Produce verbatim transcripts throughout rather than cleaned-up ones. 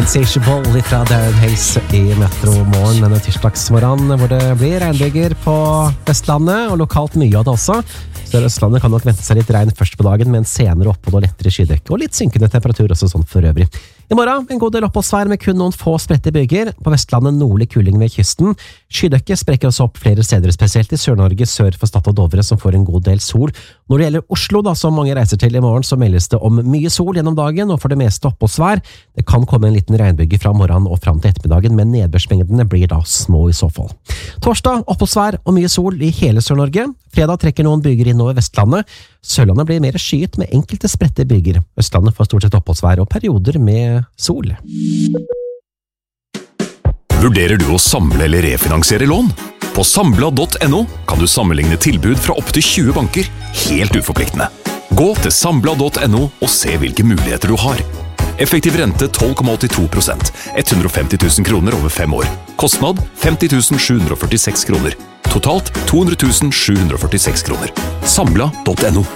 Insatiable fra Darren Hayes I Metro Morgen denne tirsdagsmorgen, hvor det blir regnbyger på Vestlandet, og lokalt mye av det også. Sør-Østlandet kan nok vente seg litt regn først på dagen, med en senere opphold og lettere skydekke, og litt synkende temperatur også sånn for øvrig. I morgen en god del oppholdsvær med kun noen få spredte byger. På Vestlandet nordlig kuling ved kysten. Skydekke sprekker også opp flere steder, spesielt I Sør-Norge, sør for Stad og Dovre, som får en god del sol. Når det gjelder Oslo, da, som mange reiser til I morgen, så meldes det om mye sol gjennom dagen, og for det meste oppholdsvær. Det kan komme en liten regnbyge fra morgenen og fram til ettermiddagen, men nedbørsmengdene blir da små I så fall. Torsdag, oppholdsvær og mye sol I hele Sør-Norge. Fredag trekker noen byger inn over Vestlandet. Sørlandet blir mer skyet med enkelte spredte byger. Østlandet får stort sett oppholdsvær og perioder med sol. Vurderer du å samle eller refinansiere lån? På Sambla punktum no kan du sammenligne tilbud fra opp til tjue banker, helt uforpliktende. Gå til Sambla punktum no og se hvilke muligheter du har. Effektiv rente tolv komma åttito prosent, hundre og femti tusen kroner over fem år. Kostnad femti tusen sju hundre og førtiseks kroner. Totalt to hundre tusen sju hundre og førtiseks kroner. Sambla punktum no.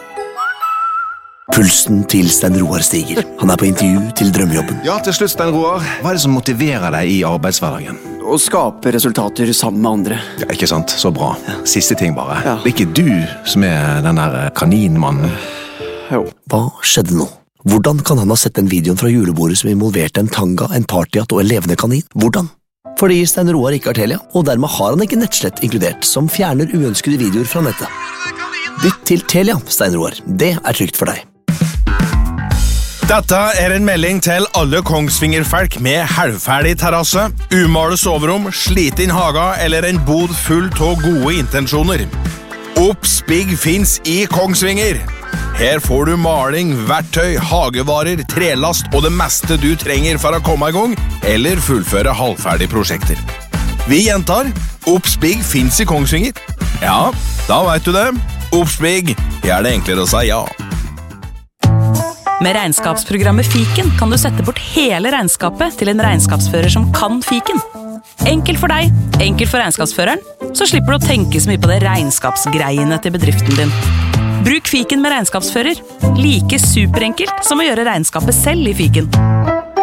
Pulsen til Stein Roar stiger. Han er på intervju til drømmejobben. Ja, til slutt, Stein Roar. Hva er det som motiverer deg I arbeidshverdagen? Å skape resultater sammen med andre. Ja, ikke sant? Så bra. Siste ting bare. Ja. Det er ikke du som er den der kaninmannen. Jo. Hva skjedde nå? Hvordan kan han ha sett den videoen fra julebordet som involverte en tanga, en partyhatt og en levende kanin? Hvordan? Fordi Stein Roar ikke har Telia, og dermed har han ikke nettslett inkludert, som fjerner uønskede videoer fra nettet. Bytt til Telia, Stein Roar. Det er trygt for deg. Dette er en melding til alle Kongsvinger-folk med halvferdig terrasse, umale soverom, slite inn haga eller en bod full av gode intensjoner. Oppspigg finnes I Kongsvinger. Her får du maling, verktøy, hagevarer, trelast og det meste du trenger for å komme I gang eller fullføre halvferdige prosjekter. Vi gjentar, Oppspigg finnes I Kongsvinger. Ja, da vet du det. Oppspigg gjør det enklere å si ja. Med regnskapsprogrammet Fiken kan du sette bort hele regnskapet til en regnskapsfører som kan Fiken. Enkelt for deg, enkelt for regnskapsføreren, så slipper du å tenke så mye på det regnskapsgreiene til bedriften din. Bruk Fiken med regnskapsfører. Like superenkelt som å gjøre regnskapet selv I Fiken.